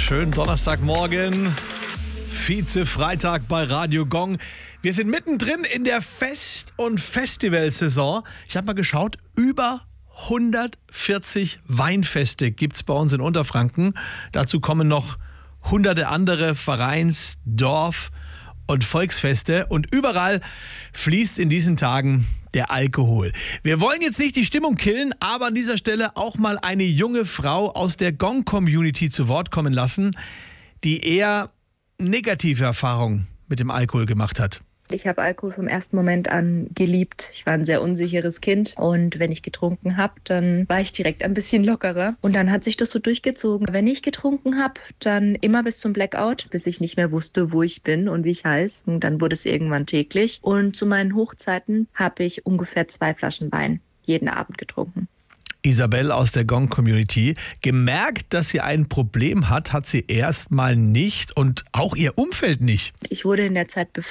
Schönen Donnerstagmorgen, Vize-Freitag bei Radio Gong. Wir sind mittendrin in der Fest- und Festivalsaison. Ich habe mal geschaut, über 140 Weinfeste gibt es bei uns in Unterfranken. Dazu kommen noch hunderte andere Vereins-, Dorf- und Volksfeste. Und überall fließt in diesen Tagen der Alkohol. Wir wollen jetzt nicht die Stimmung killen, aber an dieser Stelle auch mal eine junge Frau aus der Gong-Community zu Wort kommen lassen, die eher negative Erfahrungen mit dem Alkohol gemacht hat. Ich habe Alkohol vom ersten Moment an geliebt. Ich war ein sehr unsicheres Kind und wenn ich getrunken habe, dann war ich direkt ein bisschen lockerer. Und dann hat sich das so durchgezogen. Wenn ich getrunken habe, dann immer bis zum Blackout, bis ich nicht mehr wusste, wo ich bin und wie ich heiße. Und dann wurde es irgendwann täglich. Und zu meinen Hochzeiten habe ich ungefähr 2 Flaschen Wein jeden Abend getrunken. Isabel aus der Gong-Community. Gemerkt, dass sie ein Problem hat, hat sie erstmal nicht und auch ihr Umfeld nicht. Ich wurde in der Zeit